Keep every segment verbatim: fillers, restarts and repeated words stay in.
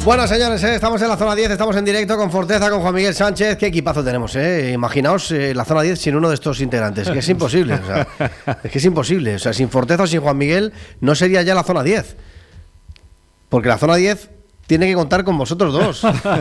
Bueno, señores, eh, estamos en la zona diez, estamos en directo con Forteza, con Juan Miguel Sánchez. Qué equipazo tenemos, ¿eh? Imaginaos eh, la zona diez sin uno de estos integrantes, que es imposible. O sea, es que es imposible. O sea, sin Forteza o sin Juan Miguel no sería ya la zona diez. Porque la zona diez tiene que contar con vosotros dos.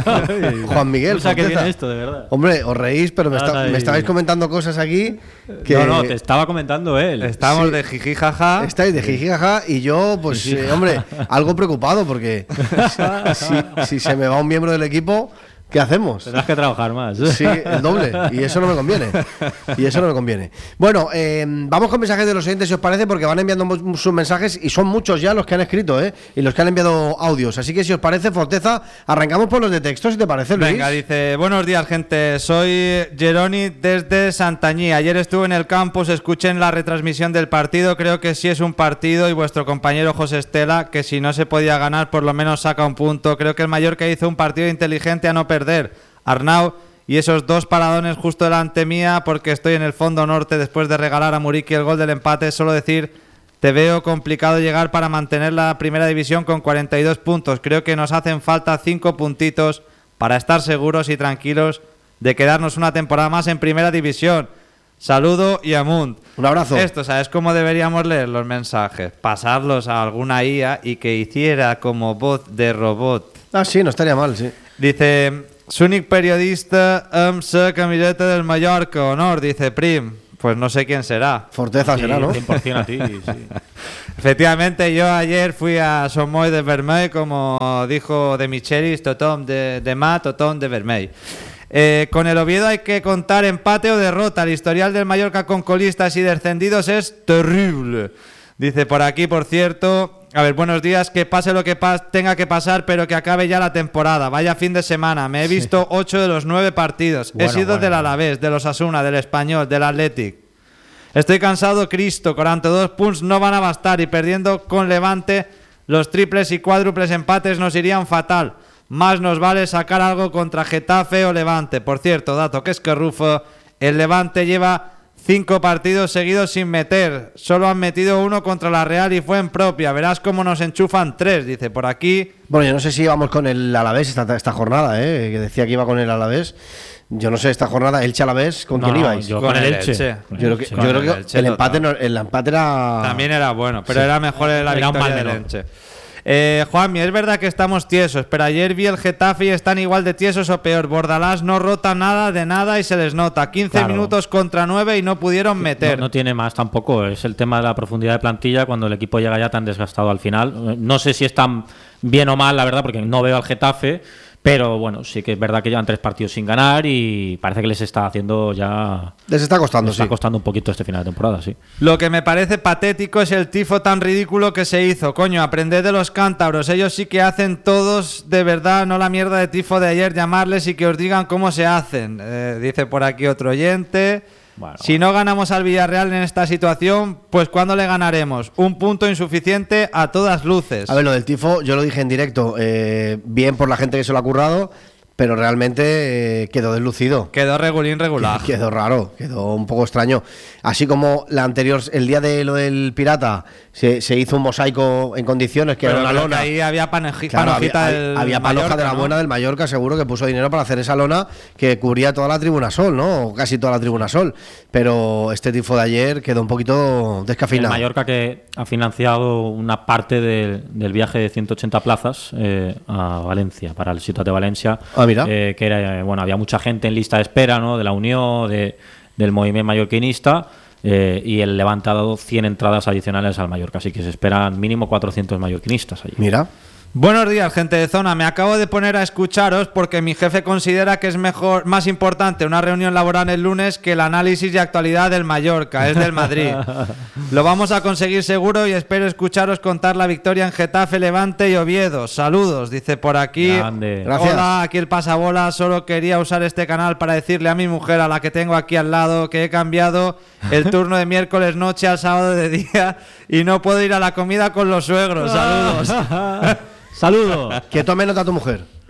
Juan Miguel, o sea, Forteza. que viene esto, de verdad. Hombre, os reís, pero me, está, me estabais comentando cosas aquí que... No, no, te estaba comentando él. Estamos Sí. de jiji jaja. Estáis de jiji jaja y yo, pues, eh, hombre, algo preocupado porque si, si se me va un miembro del equipo, ¿qué hacemos? Tendrás que trabajar más. Sí, el doble. Y eso no me conviene. Y eso no me conviene. Bueno, eh, vamos con mensajes de los oyentes, si os parece, porque van enviando mu- sus mensajes y son muchos ya los que han escrito, ¿eh? Y los que han enviado audios. Así que si os parece, Forteza, arrancamos por los de texto, si te parece, Luis. Venga, dice, buenos días, gente. Soy Geroni desde Santañí. Ayer estuve en el campus, escuché en la retransmisión del partido. Creo que sí es un partido y vuestro compañero José Estela, que si no se podía ganar, por lo menos saca un punto. Creo que el Mallorca hizo un partido inteligente a no perder. Arnau y esos dos paradones justo delante mía, porque estoy en el fondo norte después de regalar a Muriqui el gol del empate. Solo decir, te veo complicado llegar para mantener la primera división con cuarenta y dos puntos. Creo que nos hacen falta cinco puntitos para estar seguros y tranquilos de quedarnos una temporada más en primera división. Saludo y amunt. Un abrazo. Esto, ¿sabes cómo deberíamos leer los mensajes? Pasarlos a alguna I A y que hiciera como voz de robot. Ah, sí, no estaría mal, sí. Dice, l'únic periodista amb la camiseta del Mallorca, honor, dice Prim. Pues no sé quién será. Forteza Sí, será, ¿no? cien por ciento a ti, sí. Efectivamente, yo ayer fui a Somoy de Vermell, como dijo de Michelis, tothom de, de mà, tothom de Vermell. Eh, con el Oviedo hay que contar empate o derrota. El historial del Mallorca con colistas y descendidos es terrible. Dice por aquí, por cierto... A ver, buenos días, que pase lo que pas- tenga que pasar, pero que acabe ya la temporada. Vaya fin de semana. Me he visto ocho de los nueve partidos. Bueno, he sido bueno. del Alavés, de los Asuna, del Español, del Athletic. Estoy cansado, Cristo. cuarenta y dos puntos no van a bastar y perdiendo con Levante, los triples y cuádruples empates nos irían fatal. Más nos vale sacar algo contra Getafe o Levante. Por cierto, dato que es que Rufo, el Levante lleva cinco partidos seguidos sin meter. Solo han metido uno contra la Real y fue en propia. Verás cómo nos enchufan tres, dice por aquí. Bueno, yo no sé si íbamos con el Alavés esta, esta jornada, ¿eh? Que decía que iba con el Alavés. Yo no sé, esta jornada, Elche Alavés, ¿con No, quién no, ibais? yo Con con, el el Elche. Elche. Con el Yo creo que, Elche. yo creo que el Elche, el, empate total. no- el empate era... También era bueno, pero era mejor la Era un victoria mal del menor. Elche. Eh, Juanmi, es verdad que estamos tiesos, pero ayer vi el Getafe y están igual de tiesos o peor. Bordalás no rota nada de nada y se les nota. quince Claro. minutos contra nueve y no pudieron meter. No, no tiene más tampoco. Es el tema de la profundidad de plantilla cuando el equipo llega ya tan desgastado al final. No sé si están bien o mal, la verdad, porque no veo al Getafe. Pero bueno, sí que es verdad que llevan tres partidos sin ganar y parece que les está haciendo ya... Les está costando, les está sí. costando un poquito este final de temporada, sí. Lo que me parece patético es el tifo tan ridículo que se hizo. Coño, aprended de los cántabros. Ellos sí que hacen todos de verdad, no la mierda de tifo de ayer, llamarles y que os digan cómo se hacen. Eh, dice por aquí otro oyente. Bueno, si no ganamos al Villarreal en esta situación, pues ¿cuándo le ganaremos? Un punto insuficiente a todas luces. A ver, lo del tifo, yo lo dije en directo, eh, bien por la gente que se lo ha currado, pero realmente eh, quedó deslucido. Quedó regulín regular. Quedó raro, quedó un poco extraño. Así como la anterior, el día de lo del Pirata, se, se hizo un mosaico en condiciones que Pero era una creo lona. que ahí había paneji- Claro, panojita había, del había panoja Mallorca, de la ¿no? buena del Mallorca, seguro que puso dinero para hacer esa lona que cubría toda la Tribuna Sol, ¿no? O casi toda la Tribuna Sol. Pero este tifo de ayer quedó un poquito el descafeinado. Mallorca que ha financiado una parte de- del viaje de ciento ochenta plazas eh, a Valencia, para el Ciutat de Valencia. Ah, mira. Eh, que era, bueno, había mucha gente en lista de espera, ¿no? De la Unión, de, del movimiento mallorquinista. Eh, y el Levante ha dado cien entradas adicionales al Mallorca, así que se esperan mínimo cuatrocientos mallorquinistas allí. Mira. Buenos días, gente de zona. Me acabo de poner a escucharos porque mi jefe considera que es mejor, más importante una reunión laboral el lunes que el análisis y actualidad del Mallorca, es del Madrid. Lo vamos a conseguir seguro y espero escucharos contar la victoria en Getafe, Levante y Oviedo. Saludos, dice por aquí. Grande. Gracias. Hola, aquí el pasabola. Solo quería usar este canal para decirle a mi mujer, a la que tengo aquí al lado, que he cambiado el turno de miércoles noche al sábado de día y no puedo ir a la comida con los suegros. Saludos. ¡Saludos! Que tome nota tu mujer.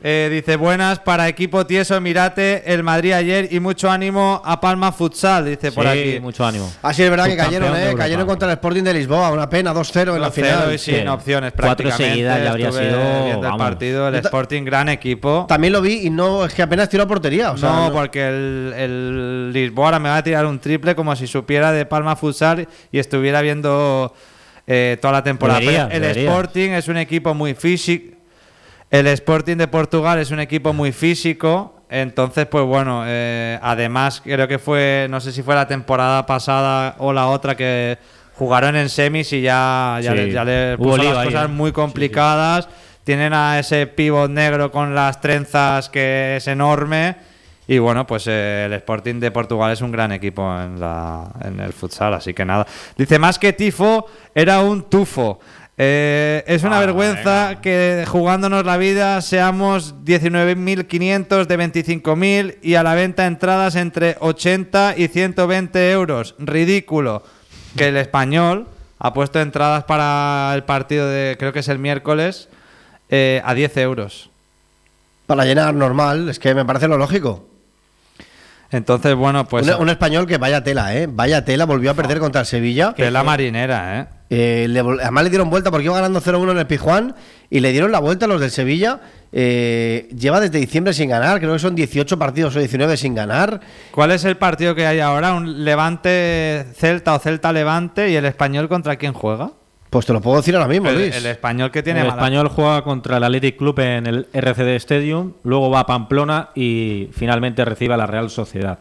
Eh, dice, buenas para equipo tieso, mirate el Madrid ayer y mucho ánimo a Palma Futsal, dice por Sí, aquí. mucho ánimo. Ah, sí, es verdad que Subcampeón cayeron, de eh, Europa. cayeron contra el Sporting de Lisboa, una pena, dos cero en la final. Y sin Sí. opciones Cuatro prácticamente. seguidas ya habría Estuve sido, viendo el vamos. partido, el Yo ta- Sporting, gran equipo. También lo vi y no, es que apenas tiró a portería. O sea, no, no- porque el, el Lisboa ahora me va a tirar un triple como si supiera de Palma Futsal y estuviera viendo eh, toda la temporada. Deberías, Pero el deberías. Sporting es un equipo muy físico. El Sporting de Portugal es un equipo muy físico. Entonces, pues bueno, eh, además creo que fue, no sé si fue la temporada pasada o la otra que jugaron en semis y ya, ya, Sí. le, ya le Hubo puso lío las ahí, cosas ¿eh? muy complicadas. Tienen a ese pívot negro con las trenzas que es enorme. Y bueno, pues eh, el Sporting de Portugal es un gran equipo en, la, en el futsal, así que nada. Dice, más que tifo, era un tufo. Eh, es una Ah, vergüenza venga. que jugándonos la vida seamos diecinueve mil quinientos de veinticinco mil y a la venta entradas entre ochenta y ciento veinte euros. Ridículo. Que el Español ha puesto entradas para el partido de, creo que es el miércoles, eh, a diez euros. Para llenar normal, es que me parece lo lógico. Entonces, bueno, pues... un, un español que vaya tela, ¿eh? Vaya tela, volvió a perder contra el Sevilla. Que es la marinera, ¿eh? Eh, le vol- además le dieron vuelta porque iba ganando cero uno en el Pizjuán y le dieron la vuelta a los del Sevilla. Eh, lleva desde diciembre sin ganar, creo que son dieciocho partidos o diecinueve sin ganar. ¿Cuál es el partido que hay ahora? ¿Un Levante-Celta o Celta-Levante? ¿Y el Español contra quién juega? Pues te lo puedo decir ahora mismo, El, Luis. el Español que tiene El mala- Español juega contra el Athletic Club en el R C D Stadium, luego va a Pamplona y finalmente recibe a la Real Sociedad.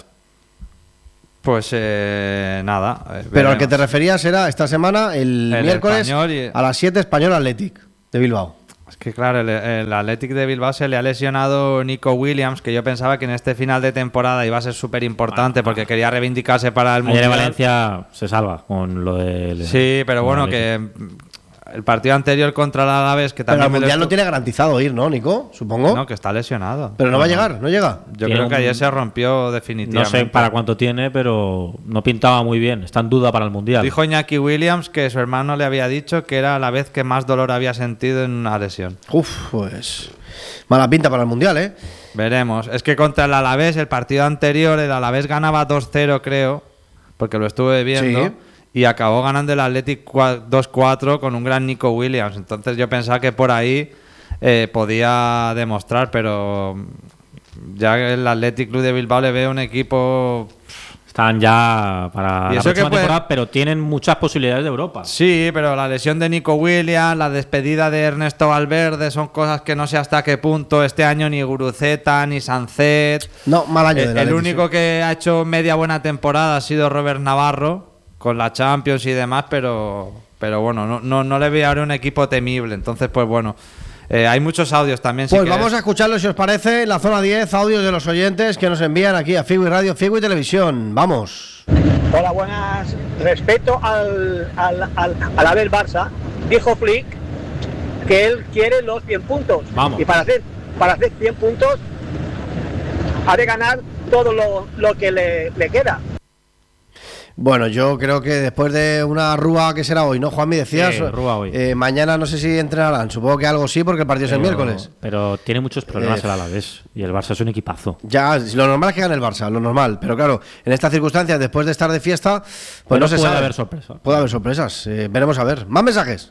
Pues eh, nada. eh, Pero al que te veremos. referías era esta semana, el, El miércoles, Español y- a las siete, Español Athletic de Bilbao. Es que claro, el, el Athletic de Bilbao se le ha lesionado Nico Williams, que yo pensaba que en este final de temporada iba a ser súper importante porque quería reivindicarse para el Ayer en Mundial. Valencia se salva con lo del... Sí, pero con bueno, el Athletic. que mm, el partido anterior contra el Alavés, que Pero también al me lo Mundial no estu- tiene garantizado ir, ¿no, Nico? Supongo. No, que está lesionado. Pero no va a llegar, no llega. Yo Tiene creo que un- ayer se rompió No definitivamente. sé para cuánto tiene, pero no pintaba muy bien. Está en duda para el Mundial. Dijo Iñaki Williams que su hermano le había dicho que era la vez que más dolor había sentido en una lesión. Uf, pues mala pinta para el Mundial, ¿eh? Veremos. Es que contra el Alavés, el partido anterior, el Alavés ganaba dos cero, creo, porque lo estuve viendo. Sí. Y acabó ganando el Athletic cua- dos cuatro con un gran Nico Williams. Entonces yo pensaba que por ahí eh, podía demostrar, pero ya el Athletic Club de Bilbao le veo un equipo... Están ya para ¿Y la eso próxima que puede- temporada, pero tienen muchas posibilidades de Europa. Sí, pero la lesión de Nico Williams, la despedida de Ernesto Valverde son cosas que no sé hasta qué punto este año ni Guruceta ni Sancet. No, mal año El, de la el Athletic, único sí. que ha hecho media buena temporada ha sido Robert Navarro con la Champions y demás, pero, pero bueno, no, no, no le veo ahora un equipo temible. Entonces, pues bueno, eh, hay muchos audios también. si Pues quieres. vamos a escucharlo, si os parece, en la zona diez, audios de los oyentes que nos envían aquí a Figo y Radio, Figo y Televisión. Vamos. Hola, buenas. Respecto al, al, al, al haber Barça, dijo Flick que él quiere los cien puntos. Vamos. Y para hacer, para hacer cien puntos ha de ganar todo lo, lo que le, le queda. Bueno, yo creo que después de una rúa que será hoy, ¿no, Juanmi? Decías, Sí, rúa hoy. eh, mañana no sé si entrenarán, supongo que algo sí, porque el partido es el Pero- miércoles. Pero tiene muchos problemas Eh, el Alavés. Y el Barça es un equipazo. Ya, lo normal es que gane el Barça, lo normal. Pero claro, en estas circunstancias, después de estar de fiesta, pues Pero no se puede sabe. haber sorpresa. Puede haber sorpresas. Eh, veremos a ver. Más mensajes.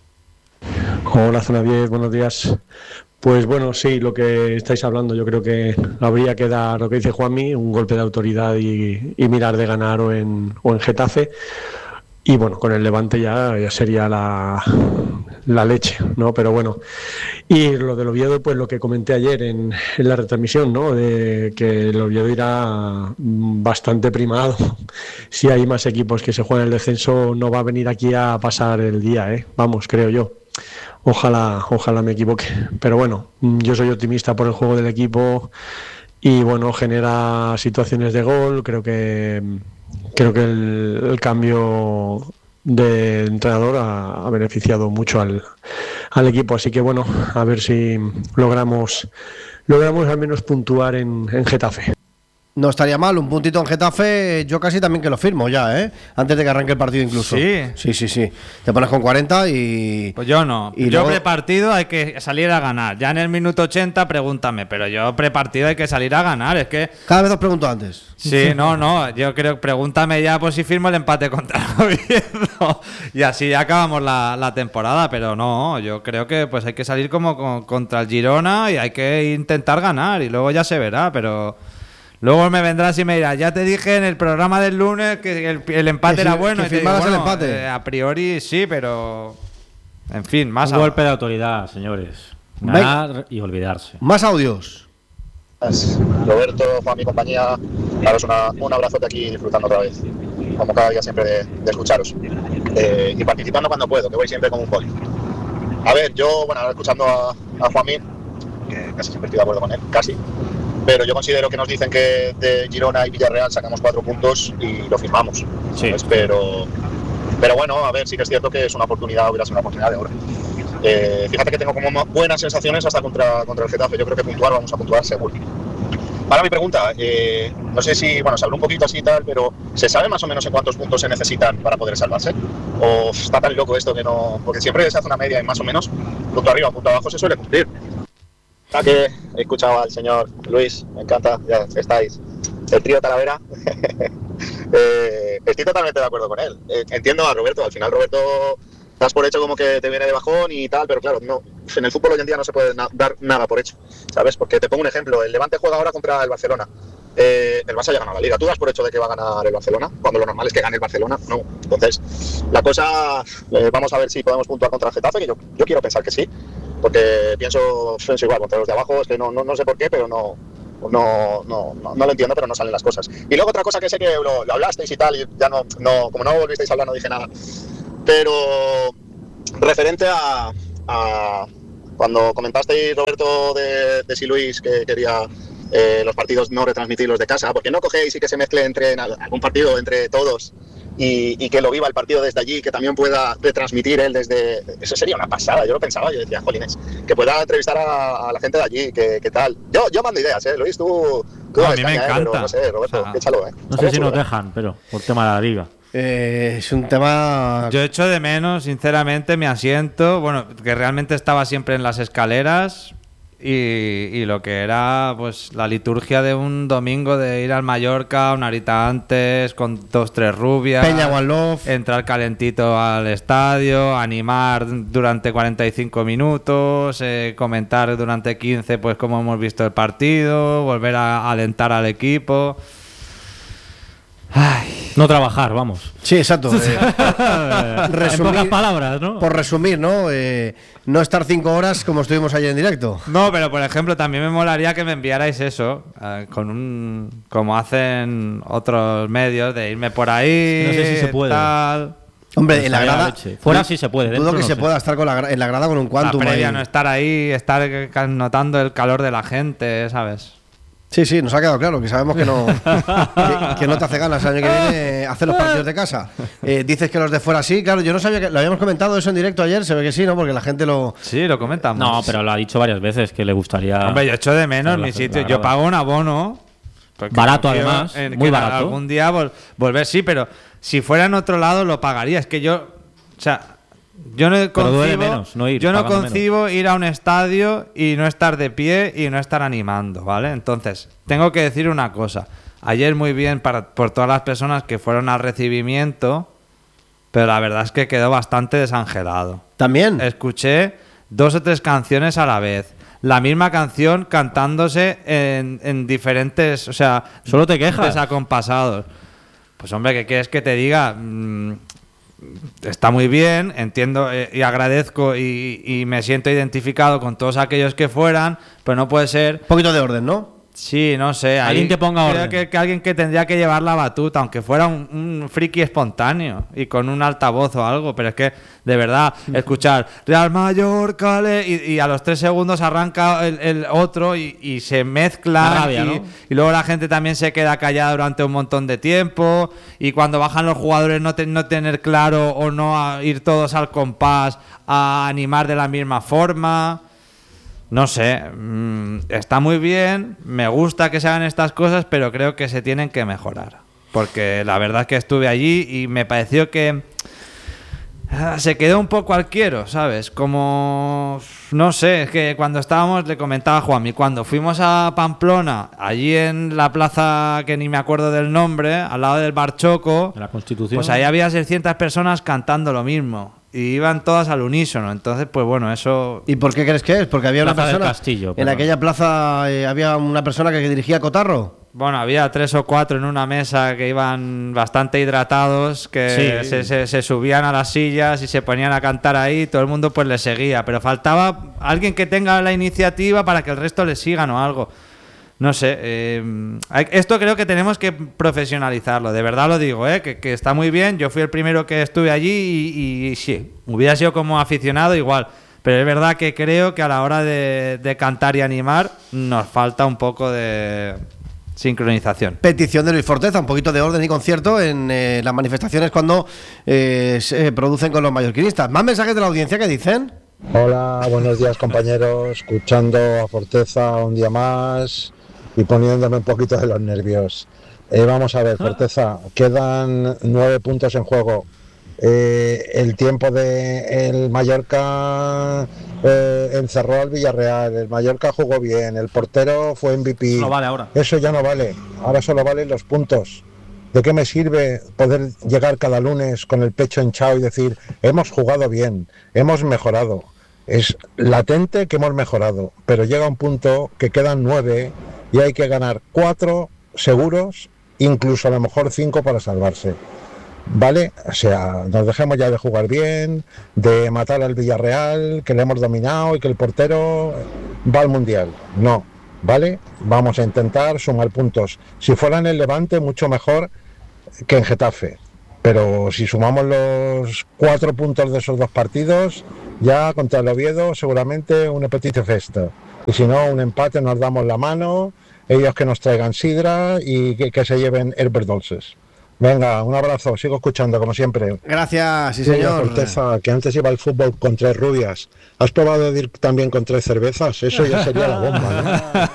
Hola, Zona diez, buenos días. Pues bueno, sí, lo que estáis hablando, yo creo que habría que dar, lo que dice Juanmi, un golpe de autoridad y, y mirar de ganar o en, o en Getafe. Y bueno, con el Levante ya, ya sería la, la leche, ¿no? Pero bueno. Y lo del Oviedo, pues lo que comenté ayer en, en la retransmisión, ¿no? De que el Oviedo irá bastante primado. Si hay más equipos que se juegan el descenso, no va a venir aquí a pasar el día, ¿eh? Vamos, creo yo. Ojalá, ojalá me equivoque. Pero bueno, yo soy optimista por el juego del equipo y bueno, genera situaciones de gol. Creo que creo que el, el cambio de entrenador ha, ha beneficiado mucho al, al equipo. Así que bueno, a ver si logramos logramos al menos puntuar en, en Getafe. No estaría mal, un puntito en Getafe, yo casi también que lo firmo ya, ¿eh? Antes de que arranque el partido incluso. Sí. Sí, sí, sí. Te pones con cuarenta y... Pues yo no. Y yo luego- prepartido hay que salir a ganar. Ya en el minuto ochenta pregúntame, pero yo prepartido hay que salir a ganar. Es que Cada vez os pregunto antes. sí, no, no. Yo creo, pregúntame ya pues si firmo el empate contra el Oviedo. Y así ya acabamos la, la temporada. Pero no, yo creo que pues hay que salir como con- contra el Girona y hay que intentar ganar. Y luego ya se verá, pero... Luego me vendrás y me dirás, ya te dije en el programa del lunes que el, el empate Que era si- bueno. que Y te digo, firmaras el bueno, empate. eh, a priori sí, pero... En fin, más Un a- golpe de autoridad, señores. Ganar y olvidarse. Más audios. Roberto, Juan, mi compañía, daros una, un abrazote aquí disfrutando otra vez, como cada día siempre de, de escucharos eh, y participando cuando puedo, que voy siempre como un poli. A ver, yo, bueno, ahora escuchando a, a Juanmi, que casi siempre estoy de acuerdo con él, casi, pero yo considero que nos dicen que de Girona y Villarreal sacamos cuatro puntos y lo firmamos. Sí. ¿sabes? Pero, pero bueno, a ver, sí que es cierto que es una oportunidad, hubiera sido una oportunidad de oro. Eh, fíjate que tengo como buenas sensaciones hasta contra, contra el Getafe. Yo creo que puntuar vamos a puntuar seguro. Ahora mi pregunta, eh, no sé si, bueno, se habló un poquito así y tal, pero ¿se sabe más o menos en cuántos puntos se necesitan para poder salvarse? ¿O está tan loco esto que no...? Porque siempre se hace una media y más o menos punto arriba, punto abajo se suele cumplir. Ya que he escuchado al señor Luis, me encanta, ya estáis, el trío Talavera, eh, estoy totalmente de acuerdo con él. Eh, entiendo a Roberto, al final Roberto das por hecho como que te viene de bajón y tal, pero claro, no, en el fútbol hoy en día no se puede na- dar nada por hecho, ¿sabes? Porque te pongo un ejemplo, el Levante juega ahora contra el Barcelona. Eh, el Barça ya ganó la Liga. ¿Tú das por hecho de que va a ganar el Barcelona? Cuando lo normal es que gane el Barcelona. No. Entonces, la cosa... Eh, vamos a ver si podemos puntuar contra el Getafe, que yo, yo quiero pensar que sí. Porque pienso, pienso igual, contra los de abajo, es que no, no, no sé por qué, pero no... No, no, no, no lo entiendo, pero no salen las cosas. Y luego otra cosa que sé que lo, lo hablasteis y tal, y ya no, no... Como no volvisteis a hablar, no dije nada. Pero... Referente a... a cuando comentasteis, Roberto, de, de si Luis, que quería... Eh, los partidos no retransmitirlos de casa, porque no cogéis y que se mezcle entre en algún partido entre todos y, y que lo viva el partido desde allí, que también pueda retransmitir él desde... Eso sería una pasada, yo lo pensaba, yo decía, jolines, que pueda entrevistar a, a la gente de allí, que, que tal. Yo, yo mando ideas, ¿eh? Luis, tú... tú No, a dale mí me caña, ¿eh? encanta. Pero no sé, Roberto, O sea, échalo, ¿eh? No sé Estaría si nos chulo, ¿eh? dejan, pero por tema de la liga. Eh, es un tema... Yo echo de menos, sinceramente, mi asiento. Bueno, que realmente estaba siempre en las escaleras. Y, y lo que era pues la liturgia de un domingo de ir al Mallorca una horita antes con dos, tres rubias, Peña One Love. entrar calentito al estadio, animar durante cuarenta y cinco minutos, eh, comentar durante quince pues cómo hemos visto el partido, volver a alentar al equipo. Ay, No trabajar, vamos. Sí, exacto. eh, En resumir- pocas palabras, ¿no? por resumir, ¿no? Eh, no estar cinco horas como estuvimos ayer en directo. no, pero por ejemplo, también me molaría que me enviarais eso, eh, con un como hacen otros medios, de irme por ahí. No sé si se puede. Tal. Hombre, Pues en la estaría grada... leche. Fuera sí se puede, Dudo dentro que no se sé. pueda estar con la, gra- en la grada con un La quantum previa, ahí. no estar ahí, estar eh, notando el calor de la gente, ¿sabes? Sí, sí, nos ha quedado claro que sabemos que no, que, que no te hace ganas el año que viene hacer los partidos de casa. Eh, dices que los de fuera sí, claro, yo no sabía que lo habíamos comentado eso en directo ayer, se ve que sí, ¿no? Porque la gente lo... Sí, lo comentamos. No, pero lo ha dicho varias veces que le gustaría. Hombre, yo echo de menos Claro, mi la- sitio. la Yo grada. pago un abono. porque Barato, confío además, en muy que barato. Algún día vol- volver, sí, pero si fuera en otro lado lo pagaría. Es que yo, o sea, yo no Pero duele concibo, menos, no ir, yo no pagando concibo ir a un estadio y no estar de pie y no estar animando, ¿vale? Entonces, tengo que decir una cosa. Ayer muy bien para, por todas las personas que fueron al recibimiento, pero la verdad es que quedó bastante desangelado. También. Escuché dos o tres canciones a la vez. La misma canción cantándose en, en diferentes, o sea, Solo te quejas. desacompasados. Pues hombre, ¿qué quieres que te diga? Mm, está muy bien, entiendo eh, y agradezco y, y me siento identificado con todos aquellos que fueran, pero no puede ser. Un poquito de orden, ¿no? Sí, no sé. ahí Alguien que ponga creo orden. Que, que alguien que tendría que llevar la batuta, aunque fuera un, un friki espontáneo y con un altavoz o algo. Pero es que, de verdad, escuchar Real Mallorca le- y, y a los tres segundos arranca el, el otro y, y se mezcla. La rabia, y, ¿no? y luego la gente también se queda callada durante un montón de tiempo. Y cuando bajan los jugadores, no, te- no tener claro o no a ir todos al compás a animar de la misma forma. no sé, mmm, está muy bien, me gusta que se hagan estas cosas, pero creo que se tienen que mejorar. Porque la verdad es que estuve allí y me pareció que uh, se quedó un poco al quiero, ¿sabes? Como, no sé, es que cuando estábamos, le comentaba a Juanmi, cuando fuimos a Pamplona, allí en la plaza que ni me acuerdo del nombre, al lado del Bar Choco, de la Constitución, pues ahí había seiscientas personas cantando lo mismo. Y iban todas al unísono, entonces pues bueno, eso... ¿Y por qué crees que es? Porque había Plaza una persona... del Castillo, en perdón. aquella plaza eh, había una persona que dirigía Cotarro. Bueno, había tres o cuatro en una mesa que iban bastante hidratados, que Sí. se, se, se subían a las sillas y se ponían a cantar ahí, todo el mundo pues les seguía, pero faltaba alguien que tenga la iniciativa para que el resto le sigan o algo. No sé, eh, esto creo que tenemos que profesionalizarlo, de verdad lo digo, eh, que, que está muy bien, yo fui el primero que estuve allí y, y sí, hubiera sido como aficionado igual, pero es verdad que creo que a la hora de, de cantar y animar nos falta un poco de sincronización. Petición de Luis Forteza, un poquito de orden y concierto en eh, las manifestaciones cuando eh, se producen con los mallorquinistas. ¿Más mensajes de la audiencia que dicen? Hola, buenos días compañeros, escuchando a Forteza un día más y poniéndome un poquito de los nervios. Eh, vamos a ver, Forteza, quedan nueve puntos en juego. Eh, el tiempo de el Mallorca eh, encerró al Villarreal, el Mallorca jugó bien, el portero fue M V P. No vale ahora. Eso ya no vale, ahora solo valen los puntos. ¿De qué me sirve poder llegar cada lunes con el pecho hinchado y decir hemos jugado bien, hemos mejorado? Es latente que hemos mejorado, pero llega un punto que quedan nueve y hay que ganar cuatro seguros, incluso a lo mejor cinco para salvarse. ¿Vale? O sea, nos dejemos ya de jugar bien, de matar al Villarreal, que le hemos dominado y que el portero va al Mundial. No, ¿vale? Vamos a intentar sumar puntos. Si fuera en el Levante, mucho mejor que en Getafe. Pero si sumamos los cuatro puntos de esos dos partidos, ya contra el Oviedo seguramente una petite festa. Y si no, un empate, nos damos la mano, ellos que nos traigan sidra y que, que se lleven herbes dulces. Venga, un abrazo, sigo escuchando como siempre. Gracias, sí Oye, señor. Forteza, que antes iba al fútbol con tres rubias. ¿Has probado de ir también con tres cervezas? Eso ya sería la bomba,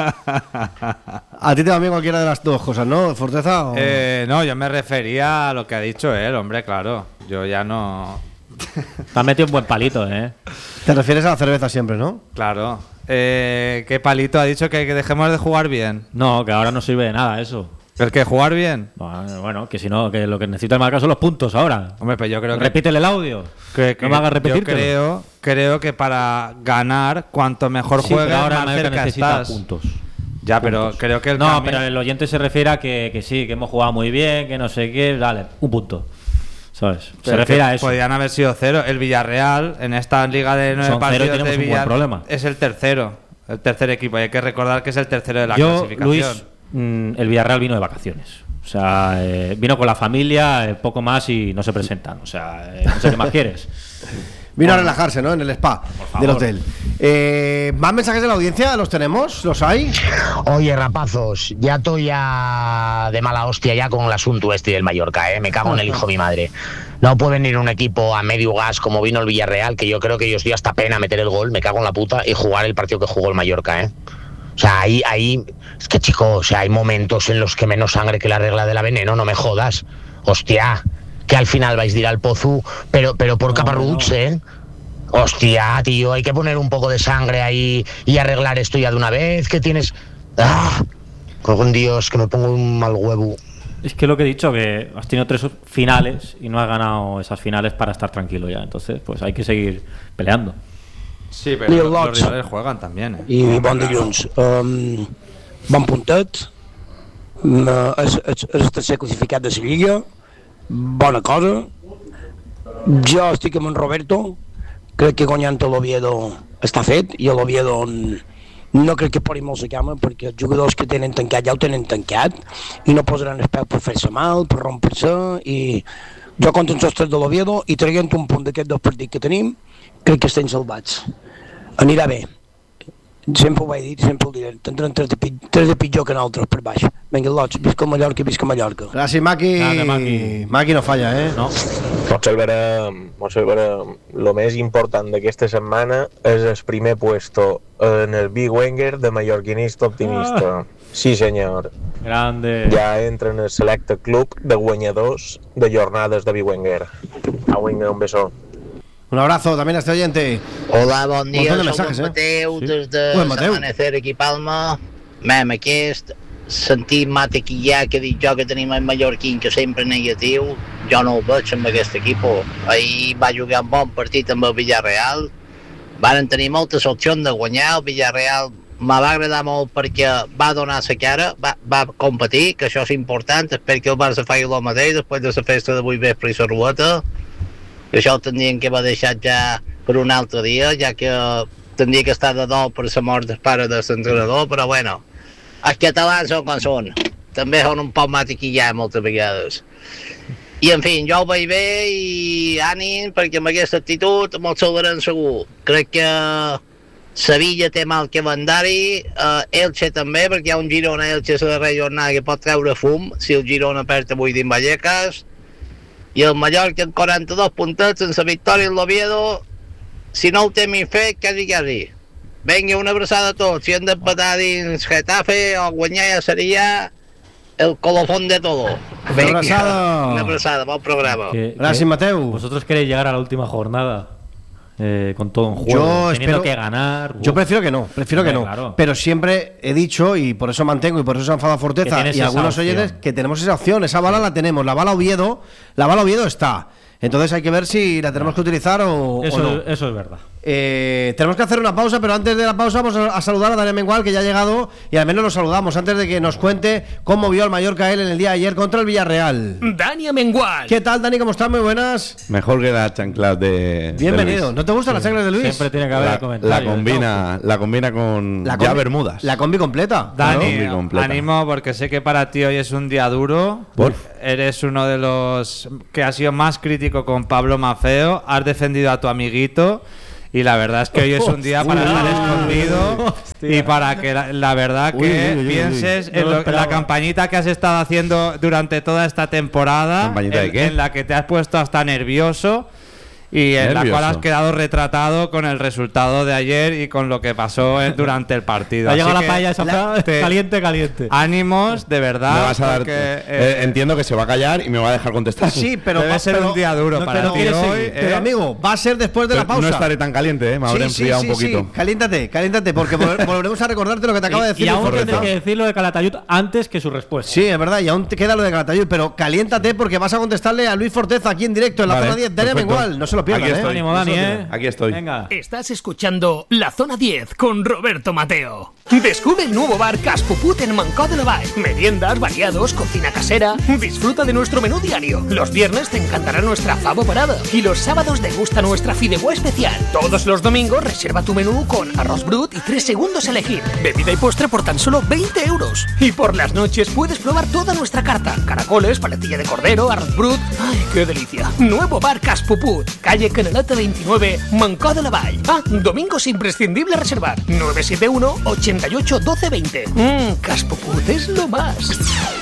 ¿no? A ti te va bien cualquiera de las dos cosas, ¿no? Forteza. O... Eh, no, yo me refería a lo que ha dicho él, hombre, claro. Yo ya no... Te has metido un buen palito, ¿eh? Te refieres a la cerveza siempre, ¿no? Claro. Eh, ¿Qué palito ha dicho que, que dejemos de jugar bien? No, que ahora no sirve de nada eso. ¿El que jugar bien? Bueno, bueno, que si no, que lo que necesita el marca son los puntos ahora. Hombre, pues yo creo que... Repítele el audio. que, que no me hagas repetir. Yo creo, creo que para ganar, cuanto mejor Sí, juegues, pero ahora más el Mallorca cerca necesita estás. puntos. Ya, pero Puntos. creo que el No, camino- pero el oyente se refiere a que, que sí, que hemos jugado muy bien, que no sé qué, dale, un punto. ¿Sabes? Se Pero refiere que a eso. Podrían haber sido cero. El Villarreal, en esta liga de nueve Son cero y partidos tenemos de un buen Villar, problema. es el tercero. El tercer equipo. Y hay que recordar que es el tercero de la Yo, clasificación. Luis, mm, el Villarreal vino de vacaciones. O sea, eh, vino con la familia, eh, poco más y no se presentan. O sea, eh, no sé qué más quieres. Vino a Bueno, relajarse, ¿no? En el spa favor. del hotel. Eh, ¿Más mensajes de la audiencia? ¿Los tenemos? ¿Los hay? Oye, rapazos, ya estoy ya de mala hostia ya con el asunto este del Mallorca, ¿eh? Me cago en el hijo de mi madre. No pueden ir un equipo a medio gas como vino el Villarreal, que yo creo que ellos dio hasta pena meter el gol, me cago en la puta, y jugar el partido que jugó el Mallorca, ¿eh? O sea, ahí, ahí, es que chico, o sea, hay momentos en los que menos sangre que la regla de la veneno, no me jodas. Hostia, que al final vais a ir al Pozu, pero, pero por No, caparruts, no. ¿eh? Hostia, tío, hay que poner un poco de sangre ahí y arreglar esto ya de una vez, que tienes... ¡Ah! Con Dios, que me pongo un mal huevo. Es que lo que he dicho, que has tenido tres finales y no has ganado esas finales para estar tranquilo ya. Entonces, pues hay que seguir peleando. Sí, pero Lil los Lots. rivales juegan también, ¿eh? I bon dilluns. Um, bon puntet. Um, és, és, és el tercer classificat de la Lliga. Bona cosa. Jo estic amb en Roberto. Crec que guanyant a l'Oviedo està fet i a l'Oviedo no crec que posi molt la cama perquè els jugadors que tenen tancat ja ho tenen tancat i no posaran el peu per fer-se mal, per rompre-se i jo contra els sostres de l'Oviedo i traient un punt d'aquests dos partits que tenim crec que estem salvats. Anirà bé. sempre ho vaig dir, sempre ho diré, tindran tres de, pi- tres de pitjor que nosaltres per baix. Vinga, lots, visca Mallorca, visca Mallorca. Gràcies, Maki. Grande, Maki. Maki no falla, eh? No. Observarem, observarem. Lo més important d'aquesta setmana és el primer puesto en el Big Wenger de mallorquinista optimista. Ah. Sí, senyor. Grande. Ja entra en el selecte club de guanyadors de jornades de Big Wenger. Au, vinga, un beso. Un abrazo también a este oyente. Hola, bon dia, Montón de soc mensajes, en eh? Mateu, Sí. des de Ui, Mateu. Amanecer aquí a Palma. Mem, aquest sentit matequillà que dic jo que tenim en mallorquín, que sempre negatiu, jo no ho veig amb aquest equip. Ahir va jugar un bon partit amb el Villarreal, van tenir moltes opcions de guanyar. El Villarreal me va agradar molt perquè va donar la cara, va, va competir, que això és important. Espero que el Barça faci el mateix després de la festa d'avui vespre i la rueta, que això ho tindrien que haver deixat ja per un altre dia, ja que tindria que estar de dol per la mort del pare de l'entrenador, però bueno, els catalans són com són, també són un poc matequillà moltes vegades. I en fi, jo ho veig bé i ànim, perquè amb aquesta actitud molt salvaran segur. Crec que Sevilla té mal calendari, eh, Elche també, perquè hi ha un Girona-Elche a la darrera jornada que pot treure fum si el Girona perd avui dins Vallecas, i el Mallorca amb quaranta-dos puntets sense victòria en l'Oviedo. Si no ho té mi fet, quasi quasi. Vinga, una abraçada a tots. Si hem d'empatar dins Getafe o guanyar ja seria el colofón de todo. Una abraçada. Una abraçada, bon programa. Que- Gracias, que Mateu. Vosotros queréis llegar a la última jornada eh, con todo en juego, Yo teniendo espero- que ganar. Yo Uf. prefiero que no, prefiero que no. Hombre, claro. Pero siempre he dicho, y por eso mantengo, y por eso se ha enfadado Que Forteza tienes y esa algunos opción. oyentes, que tenemos esa opción, esa bala la tenemos. La bala Oviedo, la bala Oviedo está. Entonces hay que ver si la tenemos que utilizar o, Eso, o no. eso es verdad. Eh, tenemos que hacer una pausa, pero antes de la pausa vamos a, a saludar a Daniel Mengual, que ya ha llegado, y al menos lo saludamos antes de que nos cuente cómo vio al Mallorca él en el día de ayer contra el Villarreal. Dani Mengual. ¿Qué tal, Dani? ¿Cómo estás? Muy buenas. Mejor que la chanclas de. Bienvenido. de Luis. ¿No te gustan las chanclas de Luis? Siempre tiene que haber La, comentarios. la combina, la combina con La ya combi- Bermudas. La combi completa. Dani, Muy completa. ánimo porque sé que para ti hoy es un día duro. ¿Por? Eres uno de los que ha sido más crítico con Pablo Mafeo. Has defendido a tu amiguito. Y la verdad es que hoy es un día para Uy, estar uy, escondido hostia. y para que la, la verdad Uy, que uy, uy, uy. pienses No en lo lo- esperaba. la campañita que has estado haciendo durante toda esta temporada, ¿Campañita de en, qué? en la que te has puesto hasta nervioso y en la Nervioso. cual has quedado retratado con el resultado de ayer y con lo que pasó en- durante el partido. Ha Así llegado la que paella esa la- te- caliente, caliente. Ánimos, de verdad. Me vas a dar. porque, eh, eh, entiendo que se va a callar y me va a dejar contestar. Sí, pero Debe va- ser pero- un día duro para pero- ti pero- hoy, Pero ¿eh? amigo, va a ser después de la Pero pausa. no estaré tan caliente, ¿eh? Me habré Sí, sí, enfriado sí, un poquito. sí. Caliéntate, caliéntate, porque vol- volveremos a recordarte lo que te acaba de decir y Luis aún Forteza. tienes que decir lo de Calatayud antes que su respuesta. Sí, es verdad, y aún te queda lo de Calatayud, pero caliéntate porque vas a contestarle a Luis Forteza aquí en directo en la Vale, zona diez. Daniel perfecto. Mengual, no se lo pierdan, Aquí ¿eh? estoy. Ánimo, Dani, ¿eh? Aquí estoy. Venga. Estás escuchando La Zona diez con Roberto Mateo. Descubre el nuevo bar Cas Puput en Mancó de la Vall. Meriendas, variados, cocina casera. Disfruta de nuestro menú diario. Los viernes te encantará nuestra favo parada. Y los sábados degusta nuestra fideuà especial. Todos los domingos reserva tu menú con arroz brut y tres segundos a elegir. Bebida y postre por tan solo veinte euros. Y por las noches puedes probar toda nuestra carta. Caracoles, paletilla de cordero, arroz brut. ¡Ay, qué delicia! Nuevo bar Cas Puput. Calle Canaleta veintinueve, Mancó de la Vall. Ah, domingos imprescindible reservar. nueve siete uno, ochenta y ocho, doce veinte. Mmm, Cas Puput es lo más.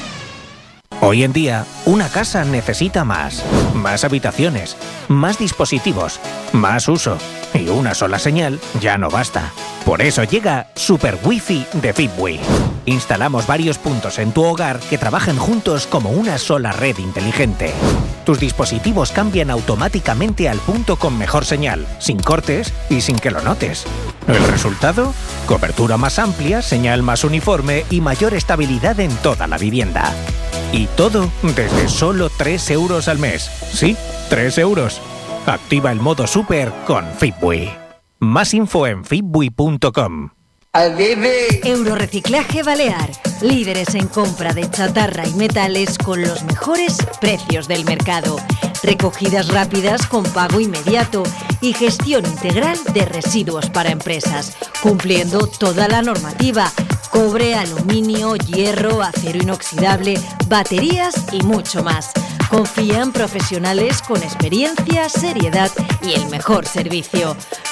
Hoy en día, una casa necesita más. Más habitaciones, más dispositivos, más uso. Y una sola señal ya no basta. Por eso llega Super Wi-Fi de Fitway. Instalamos varios puntos en tu hogar que trabajan juntos como una sola red inteligente. Tus dispositivos cambian automáticamente al punto con mejor señal, sin cortes y sin que lo notes. ¿El resultado? Cobertura más amplia, señal más uniforme y mayor estabilidad en toda la vivienda. Y todo desde solo tres euros al mes. Sí, tres euros. Activa el modo Super con Fitway. Más info en fitway punto com. Eurorreciclaje Balear. Líderes en compra de chatarra y metales con los mejores precios del mercado. Recogidas rápidas con pago inmediato y gestión integral de residuos para empresas, cumpliendo toda la normativa. Cobre, aluminio, hierro, acero inoxidable, baterías y mucho más. Confía en profesionales con experiencia, seriedad y el mejor servicio.